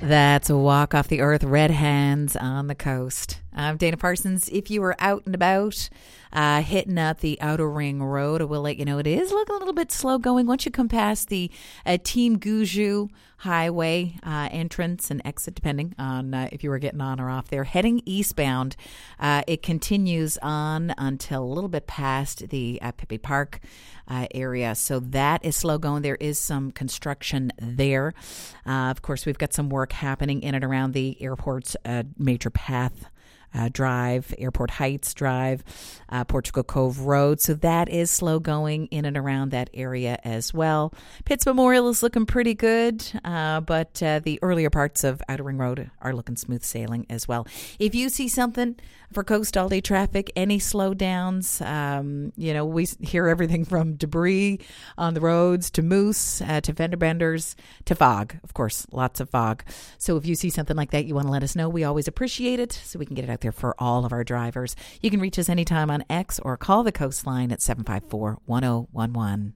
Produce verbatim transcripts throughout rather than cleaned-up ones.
That's a Walk Off the Earth, Red Hands on the Coast. I'm Dana Parsons. If you were out and about, uh, hitting up the Outer Ring Road, I will let you know it is looking a little bit slow going. Once you come past the uh, Team Guju Highway uh, entrance and exit, depending on uh, if you were getting on or off there, heading eastbound, uh, it continues on until a little bit past the uh, Pippi Park uh, area. So that is slow going. There is some construction there. Uh, of course, we've got some work happening in and around the airport's uh, major path Uh, Drive, Airport Heights Drive, uh, Portugal Cove Road. So that is slow going in and around that area as well. Pitts Memorial is looking pretty good, uh, but uh, the earlier parts of Outer Ring Road are looking smooth sailing as well. If you see something for Coast All Day traffic, any slowdowns, um, you know, we hear everything from debris on the roads to moose, uh, to fender benders, to fog. Of course, lots of fog. So if you see something like that, you want to let us know. We always appreciate it so we can get it out there for all of our drivers. You can reach us anytime on X or call the Coastline at seven five four, one oh one one.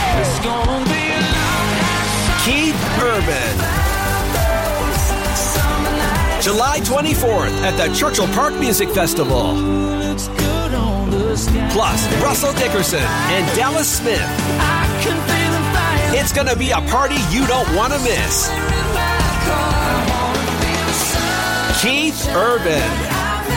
Keith Urban. July twenty-fourth at the Churchill Park Music Festival. Plus, Russell Dickerson and Dallas Smith. It's going to be a party you don't want to miss. Keith Urban.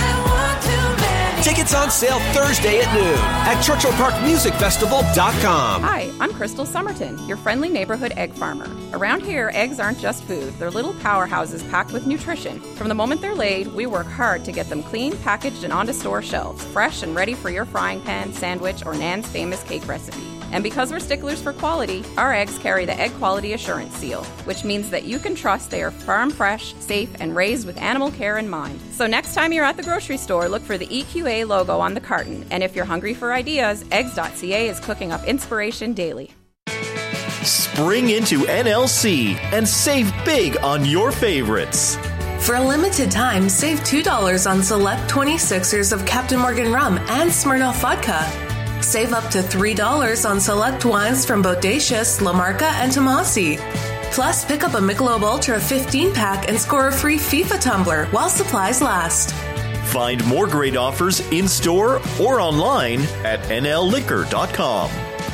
Tickets on sale Thursday at noon at Churchill Park Music Festival dot com. Hi, I'm Crystal Somerton, your friendly neighborhood egg farmer. Around here, eggs aren't just food. They're little powerhouses packed with nutrition. From the moment they're laid, we work hard to get them clean, packaged, and onto store shelves, fresh and ready for your frying pan, sandwich, or Nan's famous cake recipe. And because we're sticklers for quality, our eggs carry the Egg Quality Assurance Seal, which means that you can trust they are farm fresh, safe, and raised with animal care in mind. So next time you're at the grocery store, look for the E Q A logo on the carton. And if you're hungry for ideas, eggs dot c a is cooking up inspiration daily. Spring into N L C and save big on your favorites. For a limited time, save two dollars on select twenty-sixers of Captain Morgan rum and Smirnoff vodka. Save up to three dollars on select wines from Bodacious, La Marca, and Tomasi. Plus, pick up a Michelob Ultra fifteen-pack and score a free FIFA tumbler while supplies last. Find more great offers in-store or online at N L liquor dot com.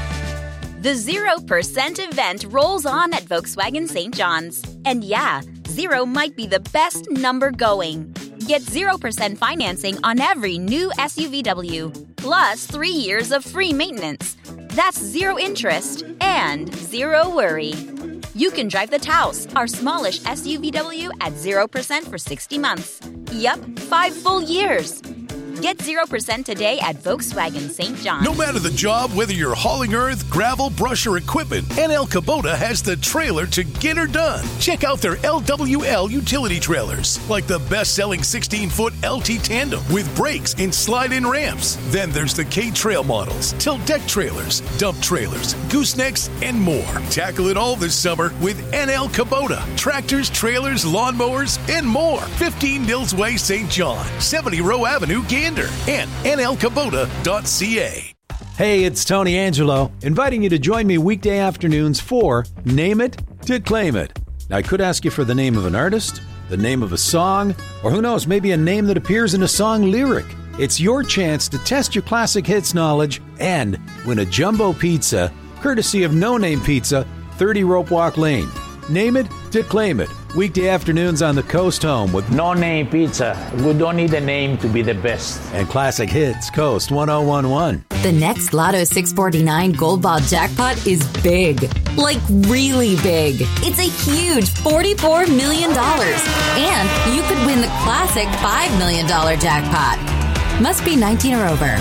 The zero percent event rolls on at Volkswagen Saint John's. And yeah, zero might be the best number going. Get zero percent financing on every new S U V W, plus three years of free maintenance. That's zero interest and zero worry. You can drive the Taos, our smallish S U V W, at zero percent for sixty months. Yup, five full years. Get zero percent today at Volkswagen Saint John. No matter the job, whether you're hauling earth, gravel, brush, or equipment, N L Kubota has the trailer to get her done. Check out their L W L utility trailers, like the best-selling sixteen-foot L T Tandem with brakes and slide-in ramps. Then there's the K-Trail models, tilt deck trailers, dump trailers, goosenecks, and more. Tackle it all this summer with N L Kubota. Tractors, trailers, lawnmowers, and more. fifteen Nils Way, Saint John, seventy Row Avenue, Gander, and N L Kubota dot c a. Hey, it's Tony Angelo, inviting you to join me weekday afternoons for Name It to Claim It. Now, I could ask you for the name of an artist, the name of a song, or who knows, maybe a name that appears in a song lyric. It's your chance to test your classic hits knowledge and win a jumbo pizza, courtesy of No Name Pizza, thirty Rope Walk Lane. Name It to Claim It. Weekday afternoons on the Coast Home with No Name Pizza. We don't need a name to be the best. And classic hits, Coast one oh one one. The next Lotto six forty-nine Gold Ball jackpot is big. Like really big. It's a huge forty-four million dollars. And you could win the classic five million dollars jackpot. Must be nineteen or over.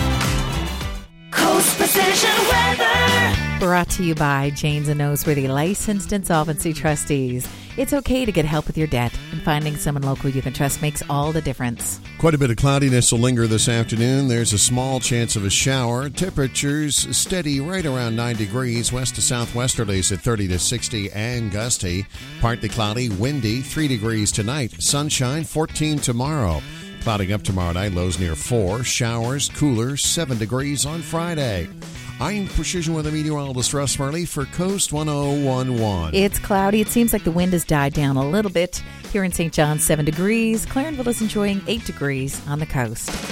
Coast Precision Weather. Brought to you by Janes and Noseworthy, licensed insolvency trustees. It's okay to get help with your debt, and finding someone local you can trust makes all the difference. Quite a bit of cloudiness will linger this afternoon. There's a small chance of a shower. Temperatures steady right around nine degrees. West to southwesterlies at thirty to sixty and gusty. Partly cloudy, windy, three degrees tonight. Sunshine, fourteen tomorrow. Clouding up tomorrow night, lows near four. Showers, cooler, seven degrees on Friday. I'm Precision Weather Meteorologist Russ Murley for Coast one oh one point one. It's cloudy. It seems like the wind has died down a little bit. Here in Saint John's, seven degrees. Clarenville is enjoying eight degrees on the coast.